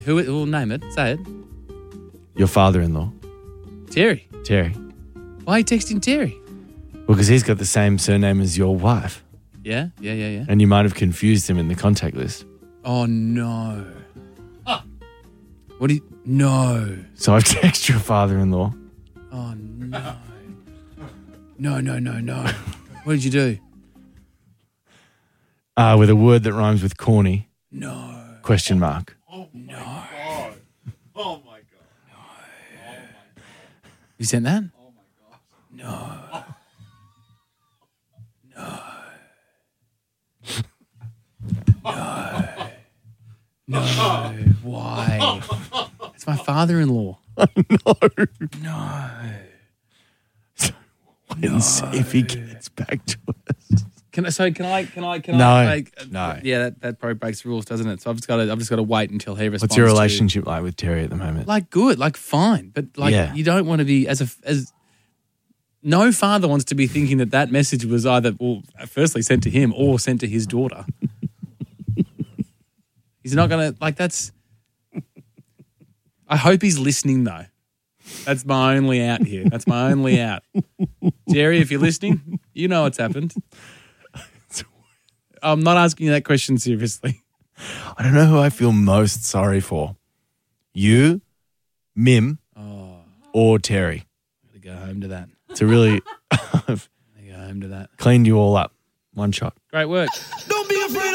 Who will name it? Say it. Your father-in-law. Terry. Terry. Why are you texting Terry? Well, because he's got the same surname as your wife. Yeah. And you might have confused him in the contact list. Oh, no. What do you... No. So I've texted your father-in-law. Oh, no. No. What did you do? With a word that rhymes with corny. No. Question mark. Oh, my God. You sent that? Oh, my God. No. Why? It's my father-in-law. No. Wait and see if he gets back to us. Can I? No. Yeah, that probably breaks the rules, doesn't it? So I've just got to wait until he responds. What's your relationship like with Terry at the moment? Like good, like fine, but you don't want to be as no father wants to be thinking that message was either firstly sent to him or sent to his daughter. He's not gonna that's. I hope he's listening though. That's my only out here. That's my only out. Jerry, if you're listening, you know what's happened. I'm not asking you that question seriously. I don't know who I feel most sorry for. You, Mim, or Terry. I'm going to go home to that. To really I'm going to go home to that. Cleaned you all up. One shot. Great work. Don't be afraid.